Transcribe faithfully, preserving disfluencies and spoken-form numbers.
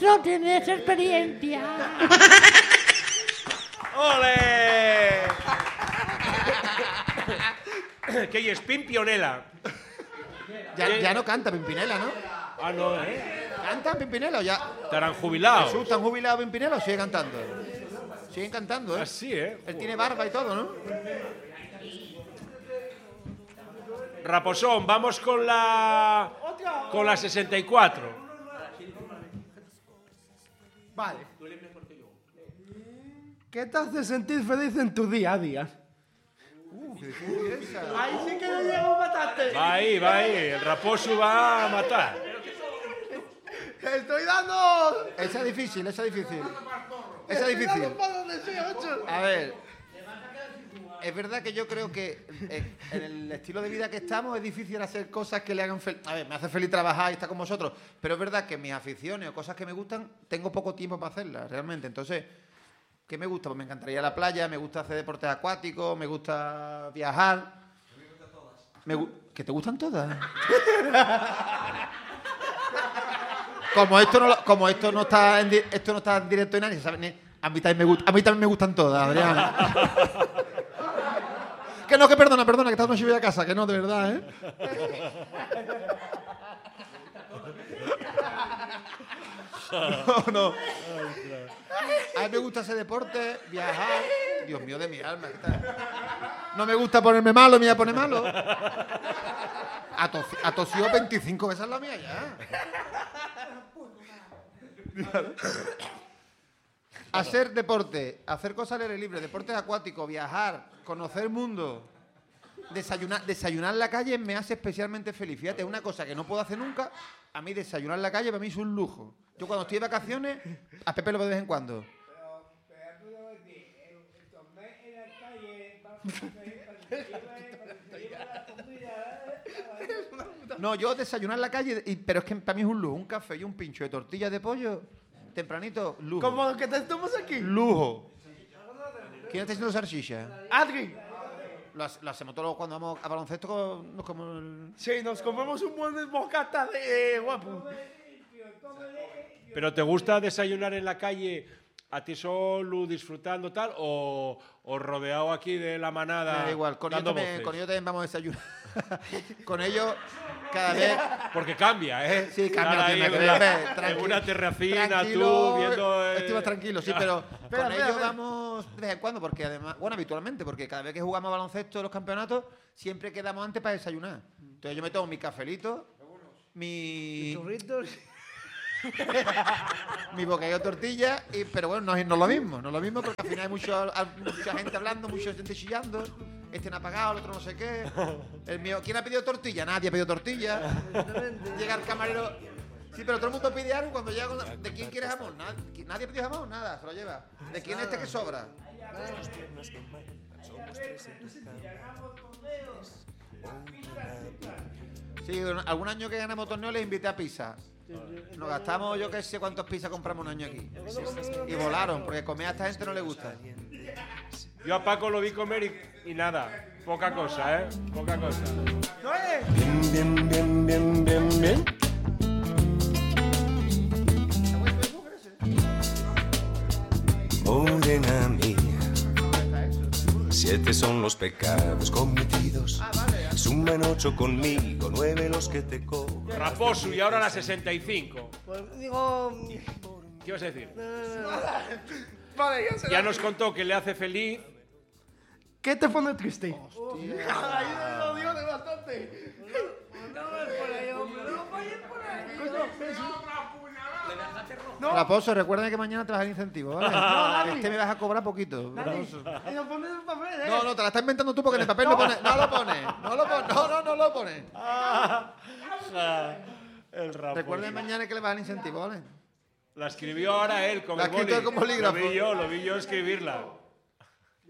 No tienes experiencia. ¡Ole! ¿Qué es? Pimpionela. Ya, ya no canta Pimpinela, ¿no? Ah, no, ¿eh? ¿Canta Pimpinela o ya? Estarán jubilados. Jesús, ¿están jubilados Pimpinela o sigue cantando? Siguen cantando, ¿eh? Así, ¿eh? Él tiene barba y todo, ¿no? Raposón, vamos con la... con la sesenta y cuatro. Vale. ¿Qué te hace sentir feliz en tu día a día? Uh, qué difícil esa. Ahí sí que no llego bastante. Va ahí, va ahí. El raposo va a matar. Estoy dando... Esa es difícil, esa es difícil. Esa es Estoy difícil. dando palos de dieciocho. A ver, es verdad que yo creo que eh, en el estilo de vida que estamos es difícil hacer cosas que le hagan feliz. A ver, me hace feliz trabajar y estar con vosotros, pero es verdad que mis aficiones o cosas que me gustan, tengo poco tiempo para hacerlas, realmente. Entonces, ¿qué me gusta? Pues me encantaría ir a la playa, me gusta hacer deportes acuáticos, me gusta viajar. Me gu- ¿Que te gustan todas? Como esto no, lo- como esto no está en di- esto no está en directo y nadie sabe, ni- a mí también me gusta, a mí también me gustan todas, Adrián. Que no, que perdona, perdona, que esta noche voy a casa, que no, de verdad, ¿eh? No, no. A mí me gusta hacer deporte, viajar. Dios mío de mi alma, ¿qué tal? No me gusta ponerme malo, me voy a poner malo. Atos- Atosió veinticinco veces la mía ya. Hacer deporte, hacer cosas al aire libre, deportes acuáticos, viajar, conocer el mundo, desayunar, desayunar en la calle me hace especialmente feliz. Fíjate, es una cosa que no puedo hacer nunca. A mí desayunar en la calle para mí es un lujo. Yo cuando estoy de vacaciones, a Pepe lo veo de vez en cuando. No, yo desayunar en la calle, y- pero es que para mí es un lujo. Un café y un pincho de tortillas de pollo, tempranito, lujo. Como lo que te estamos aquí. Lujo. ¿Quién está haciendo salchicha? Adri. Lo, hace- lo hacemos todos cuando vamos a baloncesto. con- Nos como el... Sí, nos comemos un buen bocata de guapo. ¿Pero te gusta desayunar en la calle a ti solo, disfrutando tal, o, o rodeado aquí de la manada? Me da igual, con ellos, dando también, voces? con ellos también vamos a desayunar. Con ellos, cada vez... Porque cambia, ¿eh? Sí, cambia, Estar no tiene ahí que en ver, una- hombre, tranqui- En una terracina, tranquilo, tú, viendo... eh, Estoy más tranquilo, sí, pero Espera, con espera, ellos espera. vamos de vez en cuando, porque además, bueno, habitualmente, porque cada vez que jugamos a baloncesto en los campeonatos, siempre quedamos antes para desayunar. Entonces yo me tomo mi cafelito, mi, Churritos. mi bocadillo de tortilla, y, pero bueno, no es, no es lo mismo, no es lo mismo porque al final hay mucho, hay mucha gente hablando, mucha gente chillando, este no ha pagado, el otro no sé qué. El mío, ¿quién ha pedido tortilla? Nadie ha pedido tortilla. Llega el camarero. Sí, pero todo el mundo pide algo cuando llega. con- ¿De quién quiere jamón? Nadie, nadie pide jamón, nada, se lo lleva. ¿De quién es este que sobra? Sí, un- algún año que ganamos torneo les invité a pizza. Nos gastamos, yo qué sé cuántos pizzas compramos un año aquí. Y volaron, porque comer a esta gente no le gusta. Yo a Paco lo vi comer y, y nada, poca cosa, ¿eh? Poca cosa. Bien, bien, bien, bien, bien, bien. Morena mía, siete son los pecados cometidos. Suma en ocho conmigo, nueve los que te cobran. Raposo, y ahora la sesenta y cinco. Pues digo... ¿Qué ibas a decir? Vale, ya se Ya la- nos contó que le hace feliz. ¿Qué te pone triste? Ahí lo digo de bastante. Raposo, recuerda que mañana te vas al incentivo, ¿vale? Este me vas a cobrar poquito. Raposo. Y lo pones en papel, ¿eh? No, no, te la estás inventando tú porque en el papel no pone. No lo pone. No lo pone. No, no, no lo pone. El Raposo. Recuerden mañana que le vas al incentivo, ¿vale? La escribió ahora él con La ha el escrito boli. con bolígrafo. Lo vi yo, lo vi yo escribirla.